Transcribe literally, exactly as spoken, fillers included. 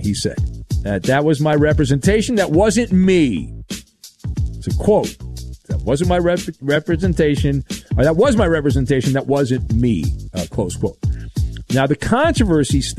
he said. That that was my representation. That wasn't me. It's a quote. That wasn't my rep- representation. Or that was my representation. That wasn't me. Uh, close quote. Now, the controversy